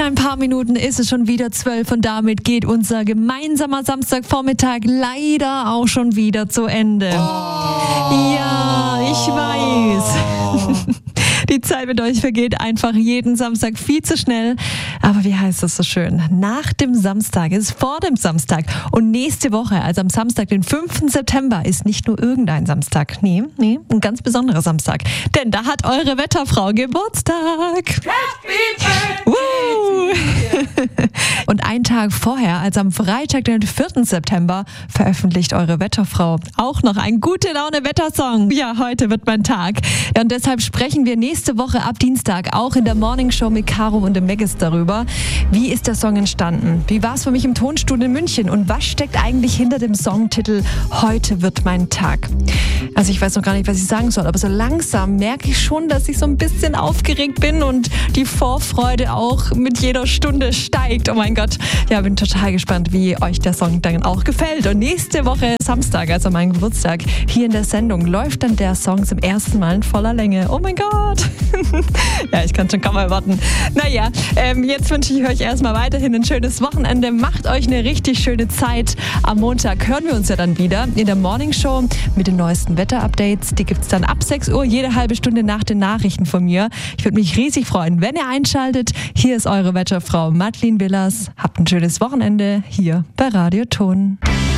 ein paar Minuten ist es schon wieder 12 und damit geht unser gemeinsamer Samstagvormittag leider auch schon wieder zu Ende. Ja, ich weiß. Die Zeit mit euch vergeht einfach jeden Samstag viel zu schnell. Aber wie heißt das so schön? Nach dem Samstag ist vor dem Samstag. Und nächste Woche, also am Samstag, den 5. September, ist nicht nur irgendein Samstag. Nee, ein ganz besonderer Samstag. Denn da hat eure Wetterfrau Geburtstag. Und einen Tag vorher, also am Freitag, den 4. September, veröffentlicht eure Wetterfrau auch noch einen Gute-Laune-Wettersong. Ja, heute wird mein Tag. Ja, und deshalb sprechen wir nächste Woche ab Dienstag auch in der Morning Show mit Caro und dem Meggis darüber. Wie ist der Song entstanden? Wie war es für mich im Tonstudio in München? Und was steckt eigentlich hinter dem Songtitel Heute wird mein Tag? Also ich weiß noch gar nicht, was ich sagen soll, aber so langsam merke ich schon, dass ich so ein bisschen aufgeregt bin und die Vorfreude auch mit jeder Stunde steigt. Oh mein Gott, ja, bin total gespannt, wie euch der Song dann auch gefällt. Und nächste Woche Samstag, also mein Geburtstag, hier in der Sendung läuft dann der Song zum ersten Mal in voller Länge. Oh mein Gott. Ja, ich kann schon kaum erwarten. Naja, jetzt wünsche ich euch erstmal weiterhin ein schönes Wochenende. Macht euch eine richtig schöne Zeit. Am Montag hören wir uns ja dann wieder in der Morning Show mit den neuesten Wetterupdates. Die gibt es dann ab 6 Uhr, jede halbe Stunde nach den Nachrichten von mir. Ich würde mich riesig freuen, wenn ihr einschaltet. Hier ist eure Wetterfrau Madeleine Willers. Habt ein schönes Wochenende hier bei Radio Ton.